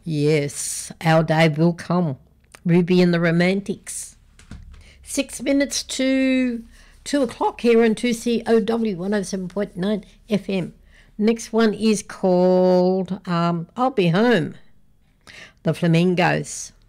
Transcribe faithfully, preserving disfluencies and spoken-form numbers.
Yes, our day will come. Ruby and the Romantics. Six minutes to two o'clock here on two C O W one oh seven point nine F M. Next one is called um, I'll Be Home. The Flamingos.